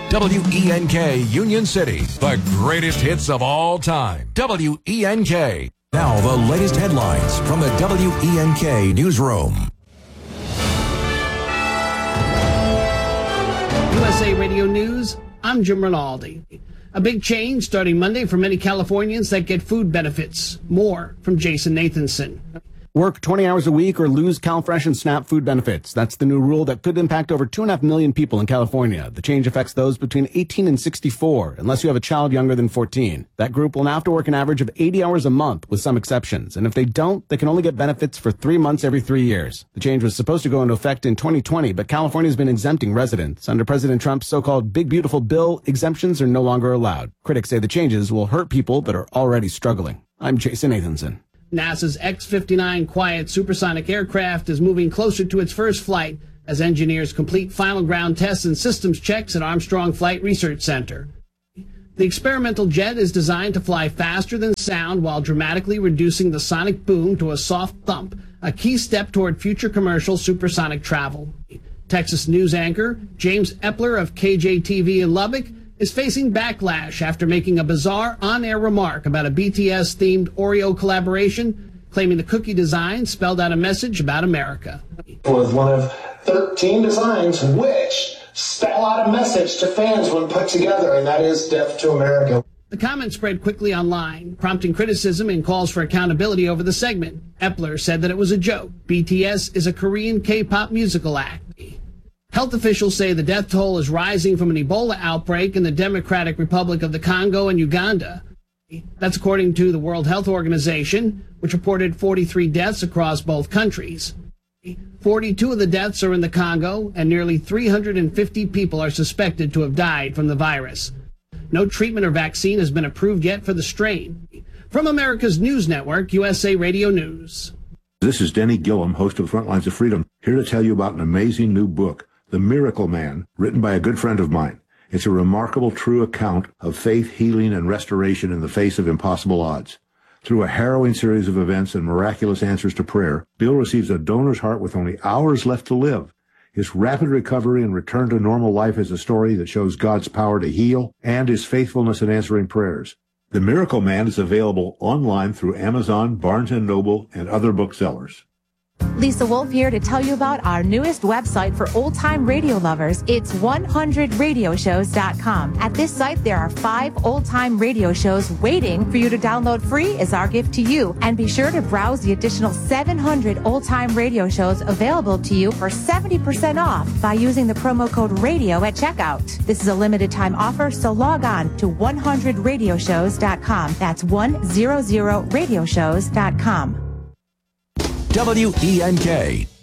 WENK Union City, the greatest hits of all time. WENK. Now the latest headlines from the WENK newsroom. USA Radio News, I'm Jim Rinaldi. A big change starting Monday for many Californians that get food benefits. More from Jason Nathanson. Work 20 hours a week or lose CalFresh and SNAP food benefits. That's the new rule that could impact over 2.5 million people in California. The change affects those between 18 and 64, unless you have a child younger than 14. That group will now have to work an average of 80 hours a month, with some exceptions. And if they don't, they can only get benefits for 3 months every 3 years. The change was supposed to go into effect in 2020, but California's been exempting residents. Under President Trump's so-called Big Beautiful Bill, exemptions are no longer allowed. Critics say the changes will hurt people that are already struggling. I'm Jason Nathanson. NASA's X-59 quiet supersonic aircraft is moving closer to its first flight as engineers complete final ground tests and systems checks at Armstrong Flight Research Center. The experimental jet is designed to fly faster than sound while dramatically reducing the sonic boom to a soft thump, a key step toward future commercial supersonic travel. Texas news anchor James Epler of KJTV in Lubbock is facing backlash after making a bizarre on-air remark about a BTS-themed Oreo collaboration, claiming the cookie design spelled out a message about America. It was one of 13 designs which spell out a message to fans when put together, and that is Death to America. The comments spread quickly online, prompting criticism and calls for accountability over the segment. Epler said that it was a joke. BTS is a Korean K-pop musical act. Health officials say the death toll is rising from an Ebola outbreak in the Democratic Republic of the Congo and Uganda. That's according to the World Health Organization, which reported 43 deaths across both countries. 42 of the deaths are in the Congo, and nearly 350 people are suspected to have died from the virus. No treatment or vaccine has been approved yet for the strain. From America's News Network, USA Radio News. This is Denny Gillum, host of Frontlines of Freedom, here to tell you about an amazing new book, The Miracle Man, written by a good friend of mine. It's a remarkable, true account of faith, healing, and restoration in the face of impossible odds. Through a harrowing series of events and miraculous answers to prayer, Bill receives a donor's heart with only hours left to live. His rapid recovery and return to normal life is a story that shows God's power to heal and his faithfulness in answering prayers. The Miracle Man is available online through Amazon, Barnes & Noble, and other booksellers. Lisa Wolf here to tell you about our newest website for old-time radio lovers. It's 100radioshows.com. At this site, there are 5 old-time radio shows waiting for you to download free as our gift to you. And be sure to browse the additional 700 old-time radio shows available to you for 70% off by using the promo code RADIO at checkout. This is a limited-time offer, so log on to 100radioshows.com. That's 100radioshows.com. WENK.